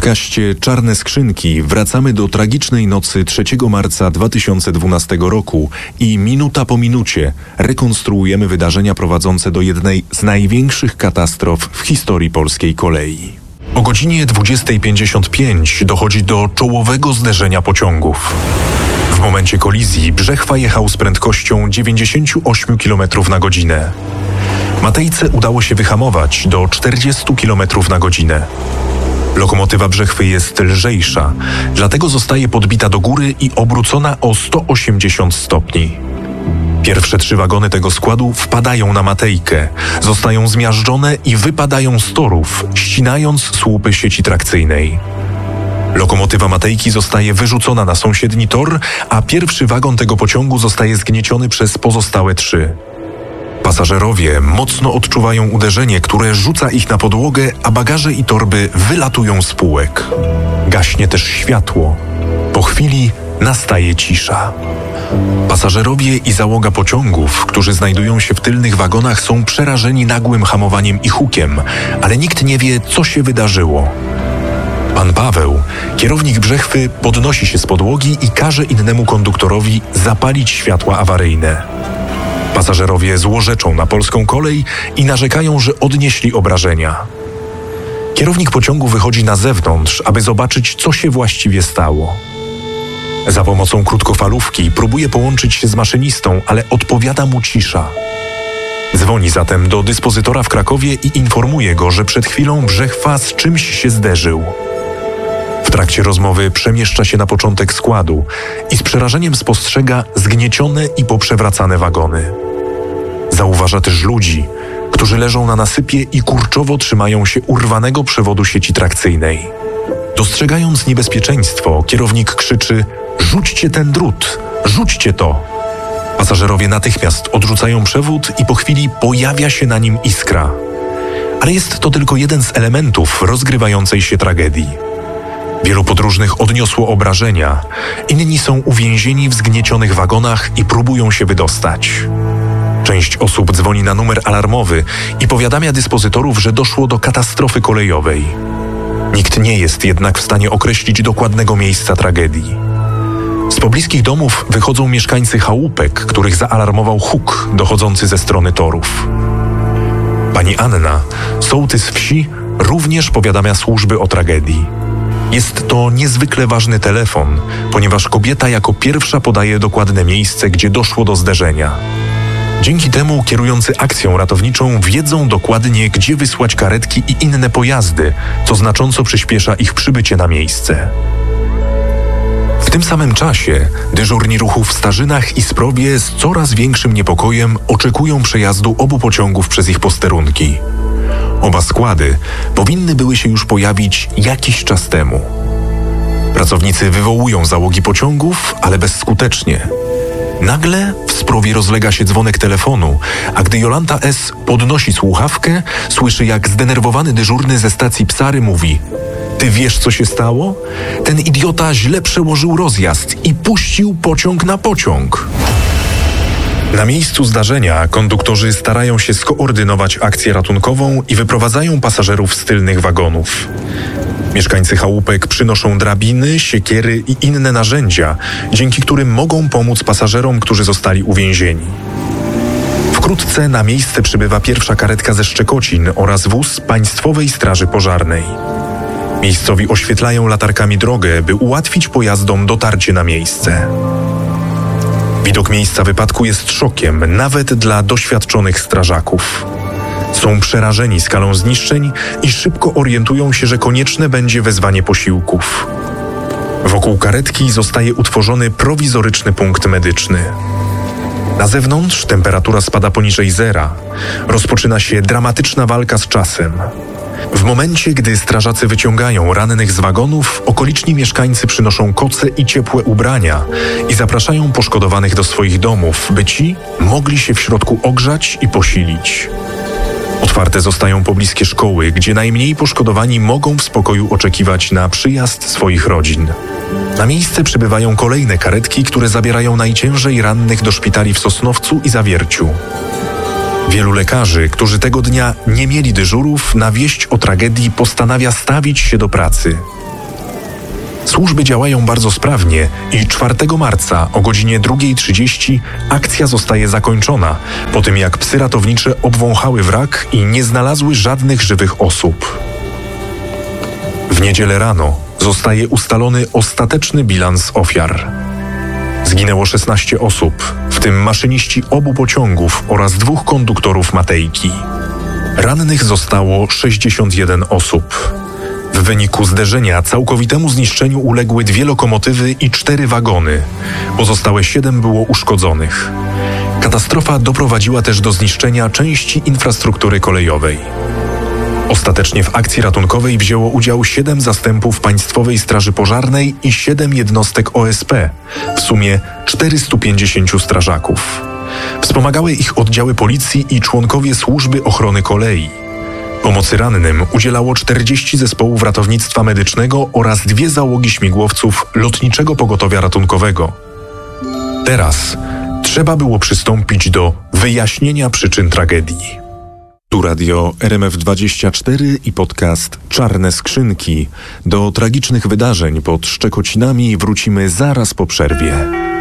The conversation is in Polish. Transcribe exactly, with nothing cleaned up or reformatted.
podcaście Czarne Skrzynki wracamy do tragicznej nocy trzeciego marca dwa tysiące dwunastego roku i minuta po minucie rekonstruujemy wydarzenia prowadzące do jednej z największych katastrof w historii polskiej kolei. O godzinie dwudziestej pięćdziesiąt pięć dochodzi do czołowego zderzenia pociągów. W momencie kolizji Brzechwa jechał z prędkością dziewięćdziesiąt osiem kilometrów na godzinę. Matejce udało się wyhamować do czterdzieści kilometrów na godzinę. Lokomotywa Brzechwy jest lżejsza, dlatego zostaje podbita do góry i obrócona o sto osiemdziesiąt stopni. Pierwsze trzy wagony tego składu wpadają na Matejkę, zostają zmiażdżone i wypadają z torów, ścinając słupy sieci trakcyjnej. Lokomotywa Matejki zostaje wyrzucona na sąsiedni tor, a pierwszy wagon tego pociągu zostaje zgnieciony przez pozostałe trzy. Pasażerowie mocno odczuwają uderzenie, które rzuca ich na podłogę, a bagaże i torby wylatują z półek. Gaśnie też światło. Po chwili nastaje cisza. Pasażerowie i załoga pociągów, którzy znajdują się w tylnych wagonach, są przerażeni nagłym hamowaniem i hukiem, ale nikt nie wie, co się wydarzyło. Pan Paweł, kierownik Brzechwy, podnosi się z podłogi i każe innemu konduktorowi zapalić światła awaryjne. Pasażerowie złorzeczą na polską kolej i narzekają, że odnieśli obrażenia. Kierownik pociągu wychodzi na zewnątrz, aby zobaczyć, co się właściwie stało. Za pomocą krótkofalówki próbuje połączyć się z maszynistą, ale odpowiada mu cisza. Dzwoni zatem do dyspozytora w Krakowie i informuje go, że przed chwilą Brzechwa z czymś się zderzył. W trakcie rozmowy przemieszcza się na początek składu i z przerażeniem spostrzega zgniecione i poprzewracane wagony. Zauważa też ludzi, którzy leżą na nasypie i kurczowo trzymają się urwanego przewodu sieci trakcyjnej. Dostrzegając niebezpieczeństwo, kierownik krzyczy: „Rzućcie ten drut! Rzućcie to!” Pasażerowie natychmiast odrzucają przewód i po chwili pojawia się na nim iskra. Ale jest to tylko jeden z elementów rozgrywającej się tragedii. Wielu podróżnych odniosło obrażenia, inni są uwięzieni w zgniecionych wagonach i próbują się wydostać. Część osób dzwoni na numer alarmowy i powiadamia dyspozytorów, że doszło do katastrofy kolejowej. Nikt nie jest jednak w stanie określić dokładnego miejsca tragedii. Z pobliskich domów wychodzą mieszkańcy chałupek, których zaalarmował huk dochodzący ze strony torów. Pani Anna, sołtys wsi, również powiadamia służby o tragedii. Jest to niezwykle ważny telefon, ponieważ kobieta jako pierwsza podaje dokładne miejsce, gdzie doszło do zderzenia. Dzięki temu kierujący akcją ratowniczą wiedzą dokładnie, gdzie wysłać karetki i inne pojazdy, co znacząco przyspiesza ich przybycie na miejsce. W tym samym czasie dyżurni ruchu w Starzynach i Sprowie z coraz większym niepokojem oczekują przejazdu obu pociągów przez ich posterunki. Oba składy powinny były się już pojawić jakiś czas temu. Pracownicy wywołują załogi pociągów, ale bezskutecznie. Nagle w Sprowie rozlega się dzwonek telefonu, a gdy Jolanta S. podnosi słuchawkę, słyszy, jak zdenerwowany dyżurny ze stacji Psary mówi: „Ty wiesz, co się stało? Ten idiota źle przełożył rozjazd i puścił pociąg na pociąg”. Na miejscu zdarzenia konduktorzy starają się skoordynować akcję ratunkową i wyprowadzają pasażerów z tylnych wagonów. Mieszkańcy chałupek przynoszą drabiny, siekiery i inne narzędzia, dzięki którym mogą pomóc pasażerom, którzy zostali uwięzieni. Wkrótce na miejsce przybywa pierwsza karetka ze Szczekocin oraz wóz Państwowej Straży Pożarnej. Miejscowi oświetlają latarkami drogę, by ułatwić pojazdom dotarcie na miejsce. Widok miejsca wypadku jest szokiem, nawet dla doświadczonych strażaków. Są przerażeni skalą zniszczeń i szybko orientują się, że konieczne będzie wezwanie posiłków. Wokół karetki zostaje utworzony prowizoryczny punkt medyczny. Na zewnątrz temperatura spada poniżej zera. Rozpoczyna się dramatyczna walka z czasem. W momencie, gdy strażacy wyciągają rannych z wagonów, okoliczni mieszkańcy przynoszą koce i ciepłe ubrania i zapraszają poszkodowanych do swoich domów, by ci mogli się w środku ogrzać i posilić. Otwarte zostają pobliskie szkoły, gdzie najmniej poszkodowani mogą w spokoju oczekiwać na przyjazd swoich rodzin. Na miejsce przybywają kolejne karetki, które zabierają najciężej rannych do szpitali w Sosnowcu i Zawierciu. Wielu lekarzy, którzy tego dnia nie mieli dyżurów, na wieść o tragedii postanawia stawić się do pracy. Służby działają bardzo sprawnie i czwartego marca o godzinie drugiej trzydzieści akcja zostaje zakończona, po tym jak psy ratownicze obwąchały wrak i nie znalazły żadnych żywych osób. W niedzielę rano zostaje ustalony ostateczny bilans ofiar. Zginęło szesnaście osób, w tym maszyniści obu pociągów oraz dwóch konduktorów Matejki. Rannych zostało sześćdziesiąt jeden osób. W wyniku zderzenia całkowitemu zniszczeniu uległy dwie lokomotywy i cztery wagony. Pozostałe siedem było uszkodzonych. Katastrofa doprowadziła też do zniszczenia części infrastruktury kolejowej. Ostatecznie w akcji ratunkowej wzięło udział siedem zastępów Państwowej Straży Pożarnej i siedem jednostek O S P, w sumie czterystu pięćdziesięciu strażaków. Wspomagały ich oddziały policji i członkowie Służby Ochrony Kolei. Pomocy rannym udzielało czterdzieści zespołów ratownictwa medycznego oraz dwie załogi śmigłowców Lotniczego Pogotowia Ratunkowego. Teraz trzeba było przystąpić do wyjaśnienia przyczyn tragedii. Tu radio R M F dwadzieścia cztery i podcast Czarne Skrzynki. Do tragicznych wydarzeń pod Szczekocinami wrócimy zaraz po przerwie.